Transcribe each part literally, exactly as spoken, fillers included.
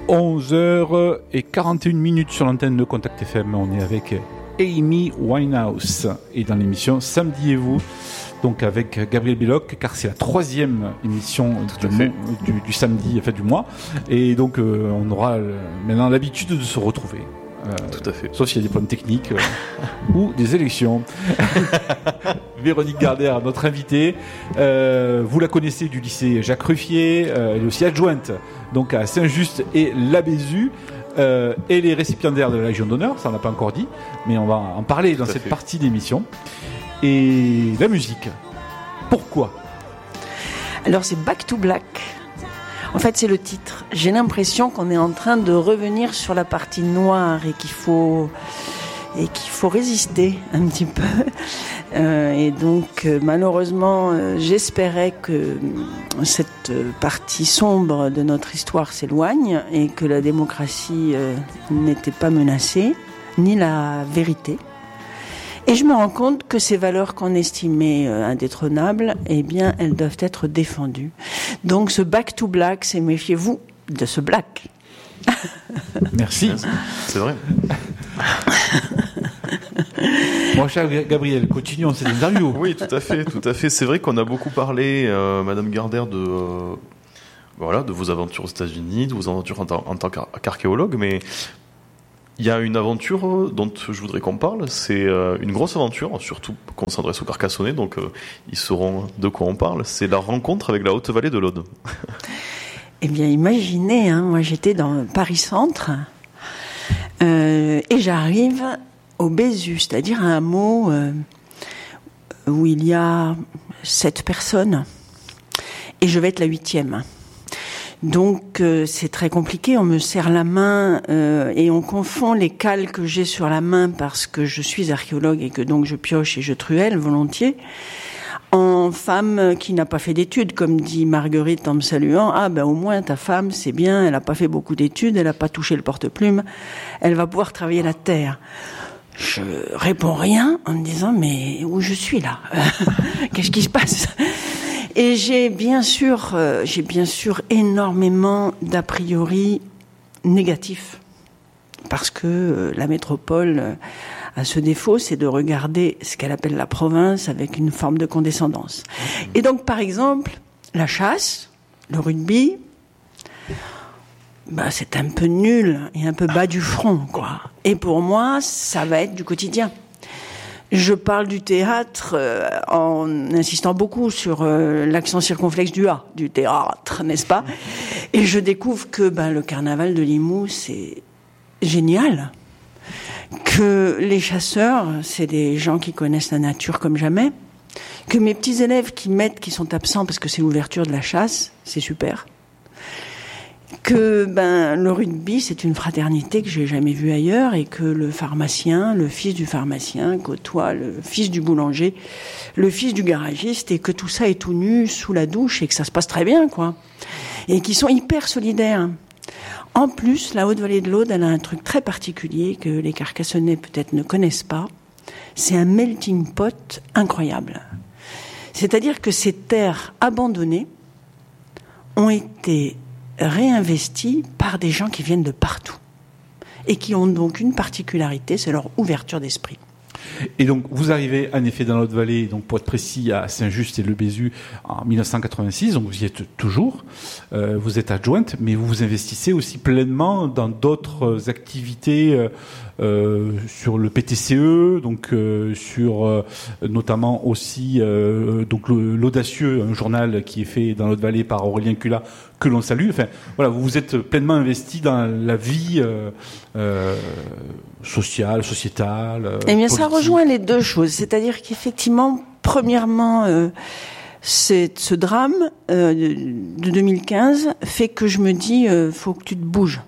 onze heures quarante et une minutes sur l'antenne de Contact F M. On est avec Amy Winehouse et dans l'émission Samedi et vous, donc avec Gabriel Belloc, car c'est la troisième émission du, mo- du, du samedi, enfin du mois, et donc euh, on aura euh, maintenant l'habitude de se retrouver. Euh, Tout à fait. Sauf s'il y a des problèmes techniques euh, ou des élections. Véronique Gardère, notre invitée, euh, vous la connaissez du lycée Jacques Ruffier, euh, elle est aussi adjointe donc à Saint-Just et la Bézu. Euh, et les récipiendaires de la Légion d'honneur, ça on n'a pas encore dit, mais on va en parler Tout dans à cette fait. partie d'émission. Et la musique, pourquoi ? Alors c'est Back to Black. En fait, c'est le titre. J'ai l'impression qu'on est en train de revenir sur la partie noire et qu'il faut et qu'il faut résister un petit peu. Euh, et donc, euh, malheureusement, euh, j'espérais que euh, cette partie sombre de notre histoire s'éloigne et que la démocratie euh, n'était pas menacée, ni la vérité. Et je me rends compte que ces valeurs qu'on estimait euh, indétrônables, eh bien, elles doivent être défendues. Donc, ce Back to Black, c'est méfiez-vous de ce black. Merci. C'est vrai. Mon cher Gabriel, continuons cette interview. Oui, tout à fait, tout à fait. C'est vrai qu'on a beaucoup parlé, euh, Madame Gardère, de euh, voilà, de vos aventures aux États-Unis, de vos aventures en, tant- en tant qu'ar- qu'archéologue, mais il y a une aventure dont je voudrais qu'on parle. C'est euh, une grosse aventure, surtout qu'on s'adresse aux Carcassonnais, donc euh, ils sauront de quoi on parle. C'est la rencontre avec la Haute-Vallée de l'Aude. Eh bien, imaginez, hein, moi j'étais dans Paris-Centre euh, et j'arrive au Bézu, c'est-à-dire un hameau euh, où il y a sept personnes et je vais être la huitième. Donc euh, c'est très compliqué, on me serre la main euh, et on confond les cales que j'ai sur la main parce que je suis archéologue et que donc je pioche et je truelle volontiers, en femme qui n'a pas fait d'études, comme dit Marguerite en me saluant. Ah ben au moins ta femme c'est bien, elle n'a pas fait beaucoup d'études, elle n'a pas touché le porte-plume, elle va pouvoir travailler la terre. Je réponds rien en me disant mais où je suis là qu'est-ce qui se passe? Et j'ai bien sûr, euh, j'ai bien sûr énormément d'a priori négatifs parce que euh, la métropole euh, a ce défaut, c'est de regarder ce qu'elle appelle la province avec une forme de condescendance. Et donc, par exemple, la chasse, le rugby, bah, c'est un peu nul et un peu bas du front, quoi. Et pour moi, ça va être du quotidien. Je parle du théâtre euh, en insistant beaucoup sur euh, l'accent circonflexe du A, du théâtre, n'est-ce pas? Et je découvre que ben, le carnaval de Limoux, c'est génial. Que les chasseurs, c'est des gens qui connaissent la nature comme jamais. Que mes petits élèves qui mettent, qui sont absents parce que c'est l'ouverture de la chasse, c'est super. Que ben le rugby, c'est une fraternité que j'ai jamais vue ailleurs et que le pharmacien, le fils du pharmacien côtoie le fils du boulanger, le fils du garagiste et que tout ça est tout nu sous la douche et que ça se passe très bien, quoi. Et qui sont hyper solidaires. En plus, la Haute-Vallée de l'Aude, elle a un truc très particulier que les Carcassonnais peut-être ne connaissent pas. C'est un melting pot incroyable. C'est-à-dire que ces terres abandonnées ont été réinvesties par des gens qui viennent de partout et qui ont donc une particularité, c'est leur ouverture d'esprit. Et donc, vous arrivez en effet dans notre vallée, donc pour être précis, à Saint-Just et le Bézu en dix-neuf cent quatre-vingt-six, donc vous y êtes toujours, euh, vous êtes adjointe, mais vous vous investissez aussi pleinement dans d'autres activités euh, euh, sur le P T C E, donc euh, sur euh, notamment aussi euh, donc le, l'Audacieux, un journal qui est fait dans notre vallée par Aurélien Culat, que l'on salue. Enfin, voilà, vous vous êtes pleinement investi dans la vie euh, euh, sociale, sociétale. Euh, eh bien, politique. Ça rejoint les deux choses. C'est-à-dire qu'effectivement, premièrement, euh, c'est, ce drame euh, de, de deux mille quinze fait que je me dis, euh, faut que tu te bouges.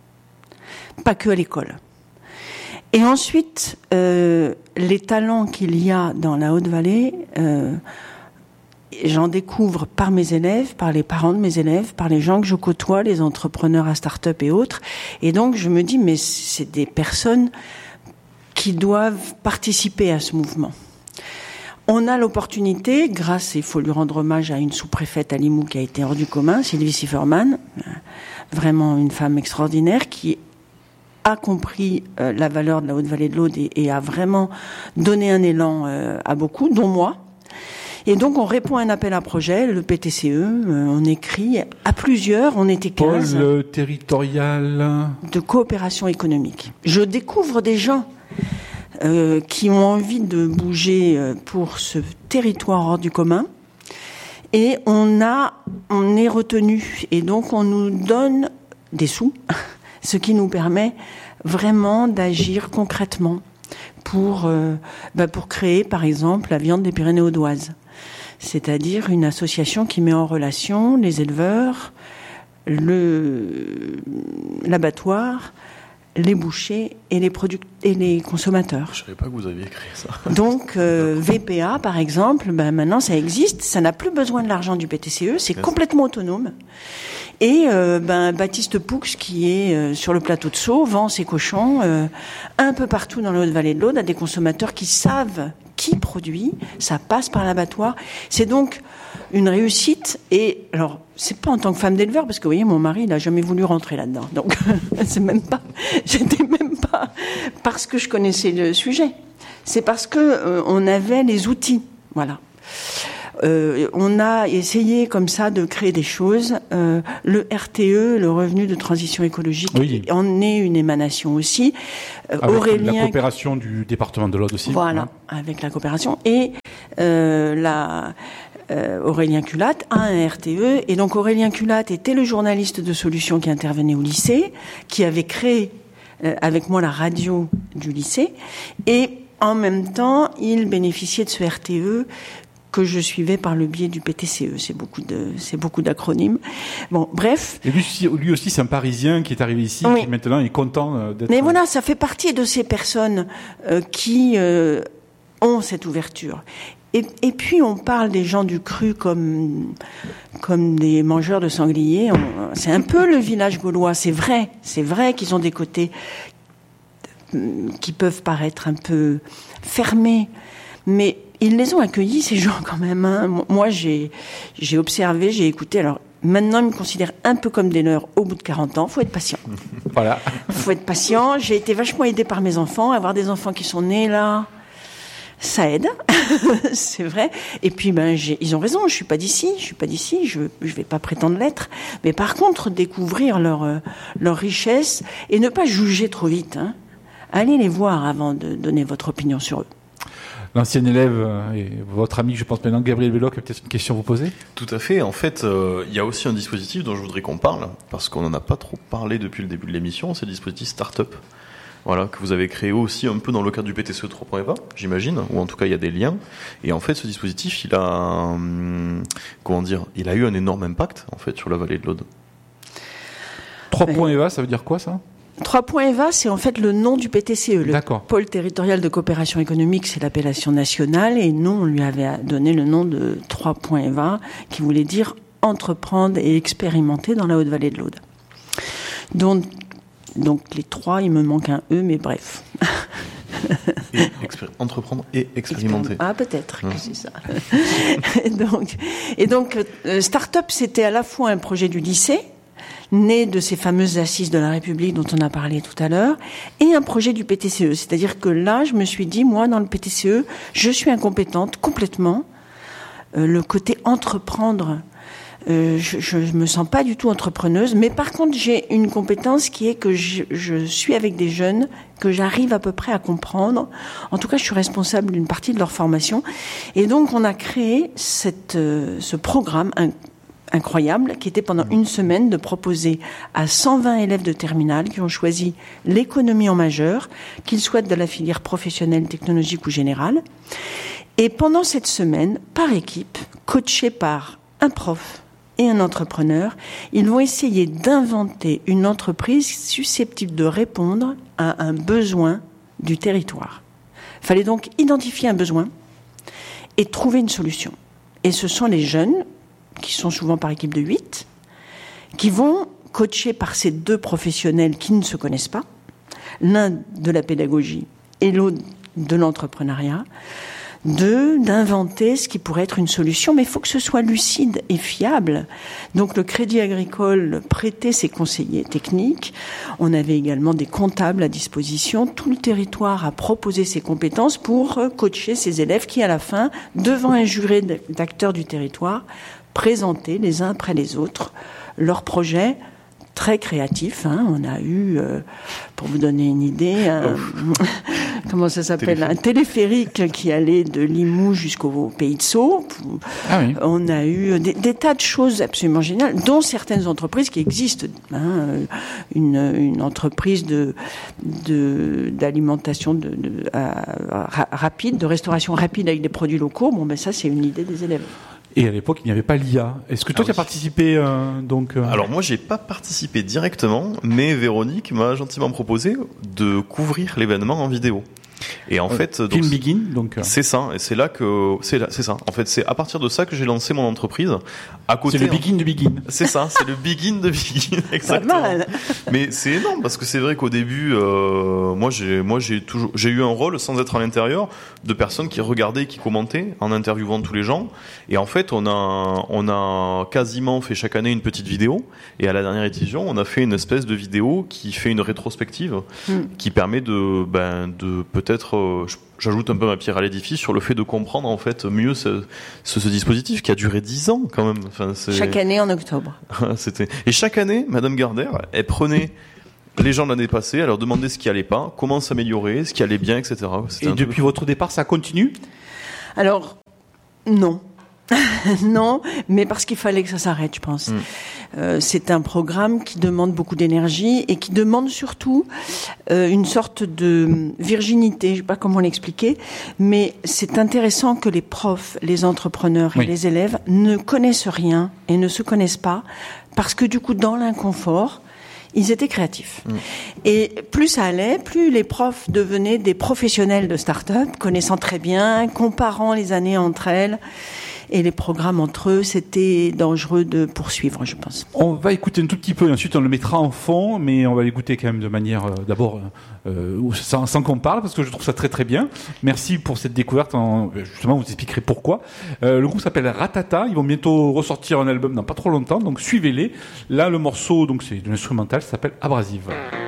Pas que à l'école. Et ensuite, euh, les talents qu'il y a dans la Haute-Vallée, euh, j'en découvre par mes élèves, par les parents de mes élèves, par les gens que je côtoie, les entrepreneurs à start-up et autres. Et donc, je me dis, mais c'est des personnes qui doivent participer à ce mouvement. On a l'opportunité, grâce, il faut lui rendre hommage à une sous-préfète à Limoux qui a été hors du commun, Sylvie Sifferman, vraiment une femme extraordinaire qui a compris euh, la valeur de la Haute-Vallée de l'Aude et, et a vraiment donné un élan euh, à beaucoup, dont moi. Et donc, on répond à un appel à projet, le P T C E, euh, on écrit à plusieurs, on était quinze. Pôle territorial de coopération économique. Je découvre des gens euh, qui ont envie de bouger euh, pour ce territoire hors du commun. Et on a, on est retenu. Et donc, on nous donne des sous, ce qui nous permet vraiment d'agir concrètement pour, euh, bah pour créer, par exemple, la viande des Pyrénées audoises. C'est-à-dire une association qui met en relation les éleveurs, le, l'abattoir, les bouchers et les product- et les consommateurs. Je savais pas que vous aviez créé ça. Donc euh, V P A par exemple, ben maintenant ça existe, ça n'a plus besoin de l'argent du P T C E, c'est Merci. complètement autonome. Et euh, ben Baptiste Poux qui est euh, sur le plateau de Sceaux vend ses cochons euh, un peu partout dans la Haute-Vallée de l'Aude à des consommateurs qui savent qui produit, ça passe par l'abattoir. C'est donc une réussite. Et alors, c'est pas en tant que femme d'éleveur, parce que vous voyez, mon mari, il a jamais voulu rentrer là-dedans. Donc, c'est même pas, j'étais même pas parce que je connaissais le sujet. C'est parce que euh, on avait les outils. Voilà. Euh, on a essayé comme ça de créer des choses. Euh, le R T E, le revenu de transition écologique, oui. en est une émanation aussi. Euh, avec Aurélien, la coopération du département de l'Aude aussi. voilà, hein. avec la coopération. Et euh, la, euh, Aurélien Culatte a un R T E. Et donc Aurélien Culatte était le journaliste de Solutions qui intervenait au lycée, qui avait créé euh, avec moi la radio du lycée. Et en même temps, il bénéficiait de ce R T E que je suivais par le biais du P T C E. C'est beaucoup de, c'est beaucoup d'acronymes. Bon, bref. Et lui, lui aussi, c'est un Parisien qui est arrivé ici, Oui. qui maintenant est content d'être... Mais voilà, ça fait partie de ces personnes euh, qui euh, ont cette ouverture. Et, et puis, on parle des gens du cru comme, comme des mangeurs de sangliers. On, c'est un peu le village gaulois. C'est vrai. C'est vrai qu'ils ont des côtés qui peuvent paraître un peu fermés. Mais ils les ont accueillis, ces gens, quand même. Hein. Moi, j'ai, j'ai observé, j'ai écouté. Alors, maintenant, ils me considèrent un peu comme des leurs au bout de quarante ans. Faut être patient. Voilà. Faut être patient. J'ai été vachement aidée par mes enfants. Avoir des enfants qui sont nés là, ça aide. C'est vrai. Et puis, ben, j'ai, ils ont raison. Je suis pas d'ici. Je suis pas d'ici. Je, je vais pas prétendre l'être. Mais par contre, découvrir leur, euh, leur richesse et ne pas juger trop vite. Hein. Allez les voir avant de donner votre opinion sur eux. L'ancien élève et votre ami, je pense maintenant, Gabriel Belloc, a peut-être une question à vous poser ? Tout à fait. En fait, euh, il y a aussi un dispositif dont je voudrais qu'on parle, parce qu'on n'en a pas trop parlé depuis le début de l'émission, c'est le dispositif Startup. Voilà, que vous avez créé aussi un peu dans le cadre du P T C E trois point vingt, j'imagine, ou en tout cas il y a des liens. Et en fait, ce dispositif, il a, hum, comment dire, il a eu un énorme impact en fait sur la vallée de l'Aude. trois points E V A, ça veut dire quoi ça ? trois points E V A, c'est en fait le nom du P T C E. Le D'accord. pôle territorial de coopération économique, c'est l'appellation nationale. Et nous, on lui avait donné le nom de trois points E V A, qui voulait dire entreprendre et expérimenter dans la Haute-Vallée de l'Aude. Donc, donc les trois, il me manque un E, mais bref. Et expér- entreprendre et expérimenter. Ah, peut-être que Mmh. c'est ça. et donc, et donc euh, Startup, c'était à la fois un projet du lycée, né de ces fameuses assises de la République dont on a parlé tout à l'heure, et un projet du P T C E. C'est-à-dire que là, je me suis dit, moi, dans le P T C E, je suis incompétente complètement. Euh, le côté entreprendre, euh, je ne me sens pas du tout entrepreneuse, mais par contre, j'ai une compétence qui est que je, je suis avec des jeunes que j'arrive à peu près à comprendre. En tout cas, je suis responsable d'une partie de leur formation. Et donc, on a créé cette, euh, ce programme, un incroyable, qui était pendant une semaine de proposer à cent vingt élèves de terminale qui ont choisi l'économie en majeur, qu'ils soient de la filière professionnelle, technologique ou générale. Et pendant cette semaine, par équipe, coachés par un prof et un entrepreneur, ils vont essayer d'inventer une entreprise susceptible de répondre à un besoin du territoire. Il fallait donc identifier un besoin et trouver une solution. Et ce sont les jeunes, qui sont souvent par équipe de huit, qui vont, coachés par ces deux professionnels qui ne se connaissent pas, l'un de la pédagogie et l'autre de l'entrepreneuriat, Deux, d'inventer ce qui pourrait être une solution, mais il faut que ce soit lucide et fiable. Donc le Crédit Agricole prêtait ses conseillers techniques. On avait également des comptables à disposition. Tout le territoire a proposé ses compétences pour coacher ses élèves qui, à la fin, devant un juré d'acteurs du territoire, présentaient les uns après les autres leurs projets très créatifs. Hein. On a eu, euh, pour vous donner une idée, un, comment ça s'appelle, téléphérique. un téléphérique qui allait de Limoux jusqu'au Pays de Sceaux. Ah oui. On a eu des, des tas de choses absolument géniales, dont certaines entreprises qui existent. Hein. Une, une entreprise de, de, d'alimentation de, de, à, rapide, de restauration rapide avec des produits locaux. Bon, ben ça, c'est une idée des élèves. Et à l'époque, il n'y avait pas l'I A. Est-ce que toi, ah, tu as oui. participé euh, donc euh... Alors moi, j'ai pas participé directement, mais Véronique m'a gentiment proposé de couvrir l'événement en vidéo. Et en euh, fait, donc, Film Begin, donc euh... c'est ça. Et c'est là que c'est là, c'est ça. En fait, c'est à partir de ça que j'ai lancé mon entreprise. À côté, c'est le Begin de Begin. C'est ça, c'est le Begin de Begin, exactement. Pas mal. Mais c'est énorme parce que c'est vrai qu'au début, euh, moi, j'ai, moi, j'ai toujours, j'ai eu un rôle sans être à l'intérieur de personnes qui regardaient, et qui commentaient en interviewant tous les gens. Et en fait, on a, on a quasiment fait chaque année une petite vidéo. Et à la dernière édition, on a fait une espèce de vidéo qui fait une rétrospective, mm. qui permet de, ben, de peut-être Peut-être, euh, j'ajoute un peu ma pierre à l'édifice sur le fait de comprendre en fait mieux ce, ce, ce dispositif qui a duré dix ans quand même. Enfin, c'est... Chaque année en octobre. C'était... Et chaque année, Madame Gardère, elle prenait les gens de l'année passée, elle leur demandait ce qui allait pas, comment s'améliorer, ce qui allait bien, et cetera. C'était Et depuis votre départ, ça continue ? Alors, non. Non, mais parce qu'il fallait que ça s'arrête, je pense. Mm. Euh, c'est un programme qui demande beaucoup d'énergie et qui demande surtout euh, une sorte de virginité. Je ne sais pas comment l'expliquer, mais c'est intéressant que les profs, les entrepreneurs et oui. les élèves ne connaissent rien et ne se connaissent pas, parce que du coup, dans l'inconfort, ils étaient créatifs. Mmh. Et plus ça allait, plus les profs devenaient des professionnels de start-up, connaissant très bien, comparant les années entre elles. Et les programmes entre eux, c'était dangereux de poursuivre, je pense. On va écouter un tout petit peu, et ensuite on le mettra en fond, mais on va l'écouter quand même de manière, euh, d'abord, euh, sans, sans qu'on parle, parce que je trouve ça très très bien. Merci pour cette découverte. En, justement, vous expliquerez pourquoi. Euh, le groupe s'appelle Ratata. Ils vont bientôt ressortir un album dans pas trop longtemps, donc suivez-les. Là, le morceau, donc c'est de l'instrumental, ça s'appelle Abrasive.